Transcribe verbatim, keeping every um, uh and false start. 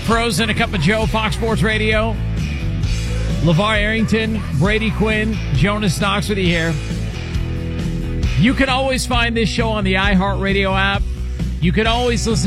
Pros and a Cup of Joe, Fox Sports Radio. LeVar Arrington, Brady Quinn, Jonas Knox with you here. You can always find this show on the iHeartRadio app. You can always listen